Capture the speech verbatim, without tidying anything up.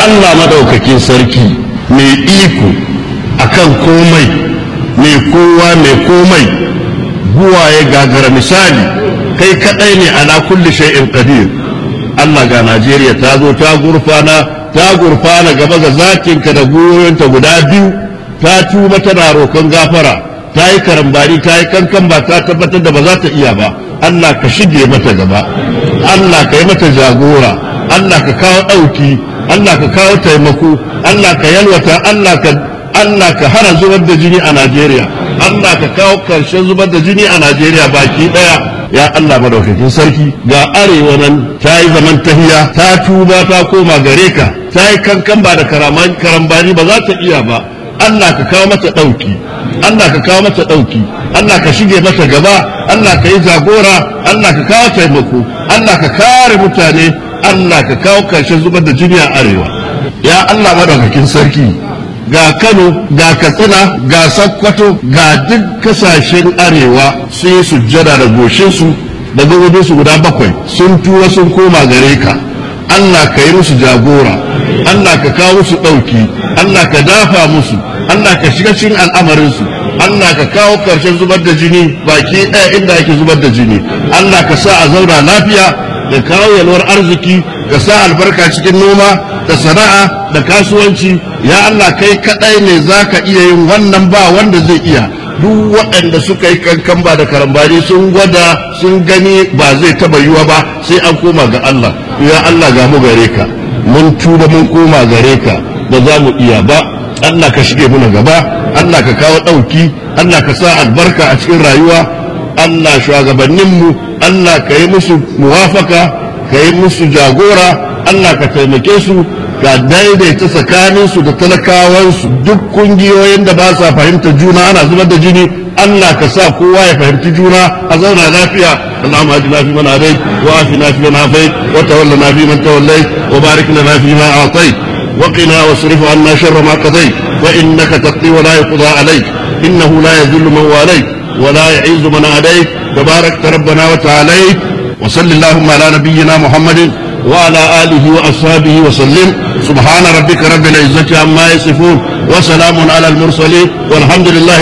Allah madaukakin sarki mai iko akan komai, mai kowa mai komai, buwaye gagara misali, kai kadai ne ala kulli shay'in qadir. Allah ga Najeriya ta zo ta gurfana ta gurfana gaba ga zakinka da goyonta guda biyu, ta tuba tana roƙon gafara, ta yi karambari ta yi kankan ba ta tabbatar da ba za ta iya ba. Allah ka shige mata gaba, Allah ka yi mata jagora, Allah ka kawo ɗauki, Allah ka kawo taimako, Allah ka yalwata, Allah ka Allah ka hana zubar da jini a Najeriya, Allah ka kawo karshen zubar da jini a Najeriya baki daya. Ya Allah madaukakin sarki, ga arewa nan ta yi zaman tahiya, ta tuba ta koma gare ka, ta yi kankan ba da karambani ba za ta iya ba. Allah ka kawo mata ɗauki, Allah ka kawo mata ɗauki, Allah ka shige mata gaba, Allah ka yi jagora, Allah ka kawo taimako, Allah ka kare mutane, Allah ka kawo karshen zubar da jini a arewa. Ya Allah madaukakin sarki, ga Kano, ga Katsina, ga Sokoto, ga duk kasashen arewa sun yi sujjada da goshinsu da gabobinsu guda bakwai, sun tura sun koma gare ka. Allah ka yi musu jagora, Allah ka kawo musu ɗauki, Allah ka dafa musu, Allah ka shiga cikin al'amarinsu, Allah ka kawo ƙarshen zubar da jini baki ɗaya inda ake zubar da jini, Allah ka sa a zauna lafiya, da kawo yalwar arziki, ka sa albarka cikin noma da sana'a da kasuwanci. Ya Allah kai kaɗai ne za ka iya yin wannan, ba wanda zai iya. Duk waɗanda suka yi kankan ba da karambani sun gwada sun gani ba zai taɓa yiwa ba, sai an koma ga Allah. Ya Allah ga mu gare ka, mun tuba mun koma gare ka, ba za mu iya ba. Allah ka shige muna gaba, Allah ka kawo ɗauki, Allah ka sa albarka a cikin rayuwa. Allah shugabanninmu, Allah ka yi musu muwafaka, ka yi musu jagora, Allah ka taimake su, ka daidaita tsakaninsu da talakawansu. Duk kungiyoyin da ba sa fahimta juna ana zubar da jini, Allah ka sa kowa ya fahimci juna a zauna lafiya. Allahumma ajina fi man hadayt wa afina fi man afayt wa tawallana fi man tawallayt wa barik lana fi ma a'tayt wa qina wasrif 'anna sharra ma qadayt fa innaka taqdi wa la yuqda 'alayk innahu la yadhillu man walayt wa la yu'izzu man adayt tabarakta rabbana wa ta'alayt wa sallallahu ala nabiyyina Muhammadin وعلى آله وأصحابه وسلم. سبحان ربك رب العزة عما يصفون وسلام على المرسلين والحمد لله